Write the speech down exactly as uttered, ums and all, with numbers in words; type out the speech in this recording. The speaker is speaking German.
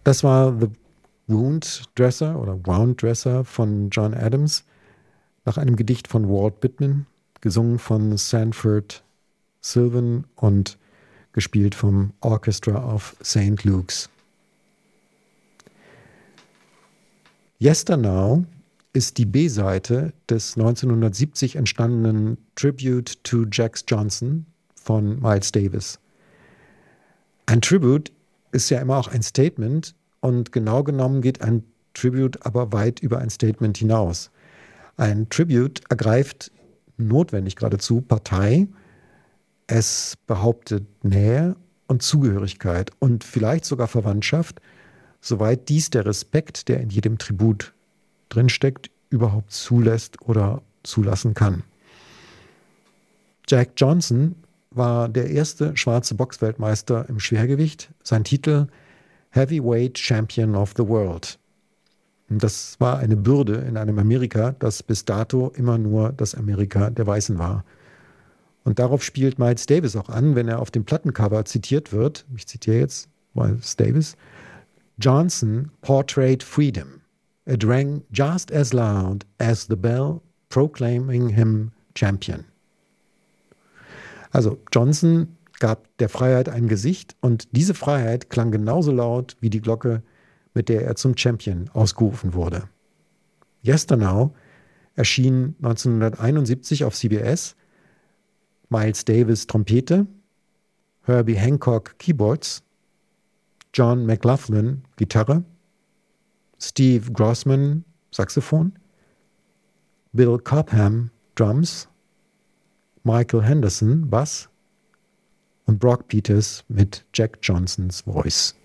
Das war The Wound Dresser oder Wound Dresser von John Adams nach einem Gedicht von Walt Whitman, gesungen von Sanford Sylvan und gespielt vom Orchestra of Saint Luke's. Yesternow ist die B-Seite des neunzehnhundertsiebzig entstandenen Tribute to Jack Johnson von Miles Davis. Ein Tribute ist ja immer auch ein Statement und genau genommen geht ein Tribute aber weit über ein Statement hinaus. Ein Tribute ergreift notwendig geradezu Partei, es behauptet Nähe und Zugehörigkeit und vielleicht sogar Verwandtschaft, soweit dies der Respekt, der in jedem Tribut drinsteckt, überhaupt zulässt oder zulassen kann. Jack Johnson war der erste schwarze Boxweltmeister im Schwergewicht. Sein Titel Heavyweight Champion of the World. Und das war eine Bürde in einem Amerika, das bis dato immer nur das Amerika der Weißen war. Und darauf spielt Miles Davis auch an, wenn er auf dem Plattencover zitiert wird. Ich zitiere jetzt Miles Davis. Johnson portrayed freedom. It rang just as loud as the bell proclaiming him champion. Also Johnson gab der Freiheit ein Gesicht und diese Freiheit klang genauso laut wie die Glocke, mit der er zum Champion ausgerufen wurde. Yesternow erschien neunzehnhunderteinundsiebzig auf C B S, Miles Davis Trompete, Herbie Hancock Keyboards, John McLaughlin Gitarre, Steve Grossman Saxophon, Bill Cobham Drums, Michael Henderson Bass und Brock Peters mit Jack Johnsons Voice.